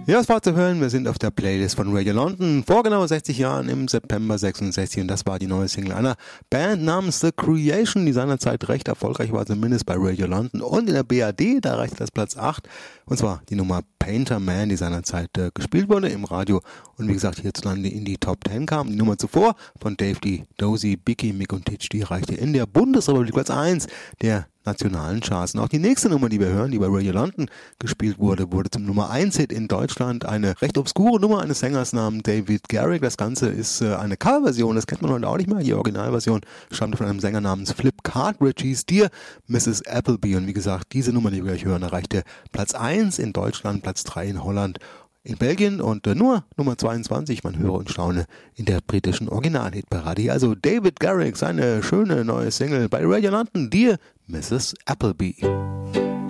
Ja, es war zu hören, wir sind auf der Playlist von Radio London vor genau 60 Jahren im September 66 und das war die neue Single einer Band namens The Creation, die seinerzeit recht erfolgreich war, zumindest bei Radio London und in der BAD, da erreichte das Platz 8 und zwar die Nummer Painter Man, die seinerzeit gespielt wurde im Radio und wie gesagt hierzulande in die Top 10 kam. Die Nummer zuvor von Dave D. Dozy, Bicky, Mick und Titch, die erreichte in der Bundesrepublik Platz 1 der nationalen Charts. Und auch die nächste Nummer, die wir hören, die bei Radio London gespielt wurde, wurde zum Nummer 1 Hit in Deutschland. Eine recht obskure Nummer eines Sängers namens David Garrick. Das Ganze ist eine Coverversion, das kennt man heute auch nicht mehr. Die Originalversion stammte von einem Sänger namens Flip Cartridge, hieß Dear Mrs. Appleby. Und wie gesagt, diese Nummer, die wir gleich hören, erreichte Platz 1 in Deutschland, Platz 3 in Holland, in Belgien und nur Nummer 22, man höre und staune, in der britischen Originalhitparade. Also David Garrick, seine schöne neue Single bei Radio London, Dear Mrs. Appleby.